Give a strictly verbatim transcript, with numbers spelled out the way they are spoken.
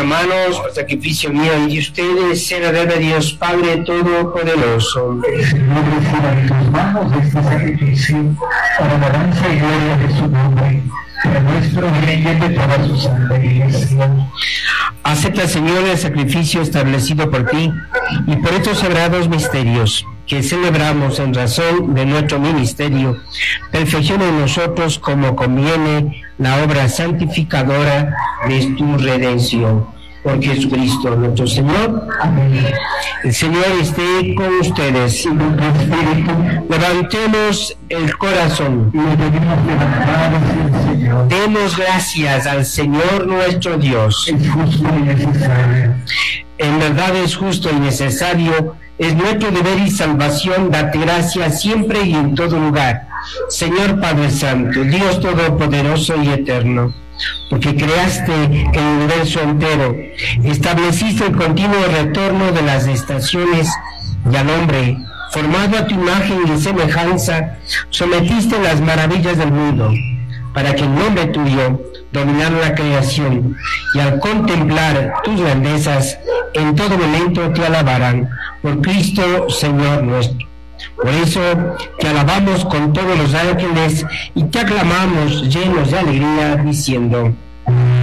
manos, sacrificio mío y de ustedes, sea la de Dios Padre Todopoderoso. Señor, reciba en tus manos este sacrificio para la alabanza y gloria de su nombre, para nuestro bien y de toda su santa iglesia. Acepta, Señor, el sacrificio establecido por ti y por estos sagrados misterios que celebramos en razón de nuestro ministerio. Perfecciona en nosotros como conviene la obra santificadora de tu redención. Por Jesucristo nuestro Señor. Amén. El Señor esté con ustedes. Y con tu espíritu, Levantemos el corazón. y le debemos levantar hacia el Señor. Demos gracias al Señor nuestro Dios. Es justo y necesario. En verdad es justo y necesario, es nuestro deber y salvación darte gracias siempre y en todo lugar. Señor Padre Santo, Dios Todopoderoso y Eterno, porque creaste el universo entero, estableciste el continuo retorno de las estaciones y al hombre, formado a tu imagen y semejanza, sometiste las maravillas del mundo, para que en nombre tuyo dominara la creación, y al contemplar tus grandezas, en todo momento te alabarán, por Cristo Señor nuestro. Por eso te alabamos con todos los ángeles y te aclamamos llenos de alegría, diciendo: